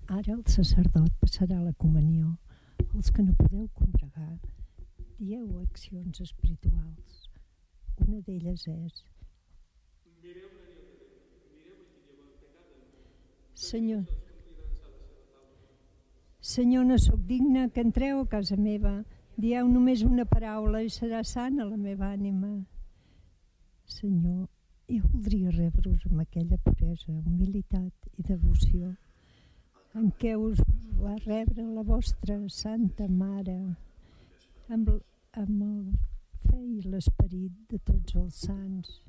Ara el sacerdot passarà la comunió. Els que no podeu congregar, dieu accions espirituals. Una d'elles és: Senyor, no sóc digne que entreu a casa meva. Dieu només una paraula i serà sana la meva ànima. Senyor, jo voldria rebre-us amb aquella puresa, humilitat i devoció en què us va rebre la vostra Santa Mare, amb el fe i l'esperit de tots els sants.